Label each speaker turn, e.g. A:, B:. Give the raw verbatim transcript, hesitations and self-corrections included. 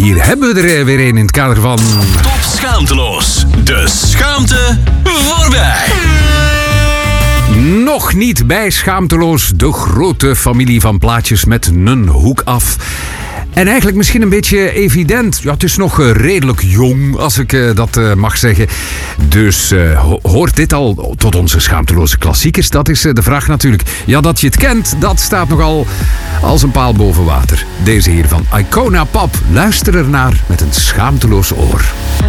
A: hier hebben we er weer een in het kader van...
B: Top Schaamteloos. De schaamte voorbij.
A: Nog niet bij Schaamteloos, de grote familie van plaatjes met een hoek af. En eigenlijk misschien een beetje evident. Ja, het is nog uh, redelijk jong, als ik uh, dat uh, mag zeggen. Dus uh, ho- hoort dit al tot onze schaamteloze klassiekers? Dat is uh, de vraag natuurlijk. Ja, dat je het kent, dat staat nogal als een paal boven water. Deze hier van Icona Pop. Luister ernaar met een schaamteloos oor.